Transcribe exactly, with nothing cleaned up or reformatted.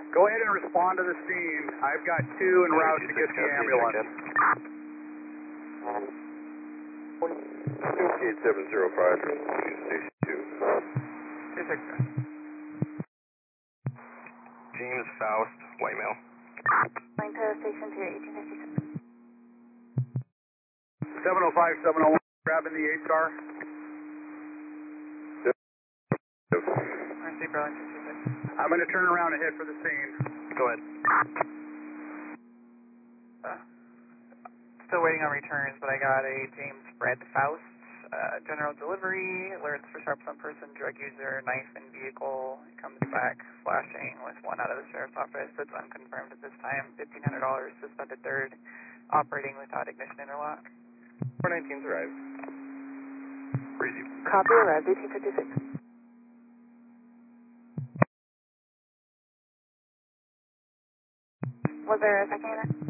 Go ahead and respond to the scene. I've got two en route to get the ambulance. eight seven zero five from Station two. two six. James Faust, white male. Going to Station two, eighteen fifty-six. seven oh five, seven oh one, grabbing the eight car. Mercy, Burlington two six. I'm going to turn around and head for the scene. Go ahead. Uh, still waiting on returns, but I got a James Fred Faust, uh, general delivery, alerts for sharps on person, drug user, knife in vehicle. He comes back flashing with one out of the sheriff's office. It's unconfirmed at this time. fifteen hundred dollars, suspended third, operating without ignition interlock. four nineteen's arrived. Breezy. Copy, arrived, eighteen fifty-six. Was there a second unit?